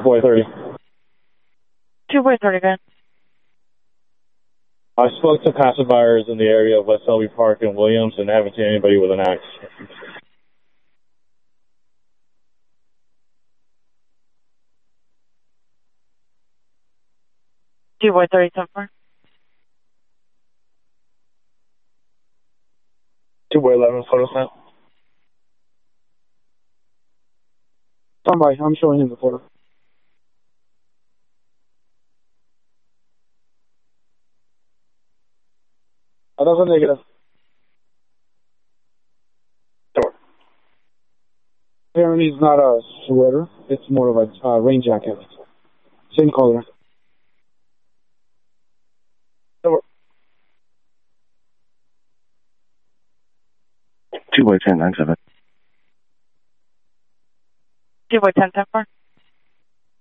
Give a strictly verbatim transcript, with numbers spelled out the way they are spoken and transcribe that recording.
boy thirty. two boy thirty, good. I spoke to pacifiers in the area of West Selby Park and Williams and haven't seen anybody with an axe. two boy thirty, seven four. two boy eleven, photos now. Stand by, I'm showing him the photo. Oh, that's a negative. Sure. Apparently it's not a sweater, it's more of a uh, rain jacket. Same color. Sure. two boy ten, nine seven. two boy ten, ten four.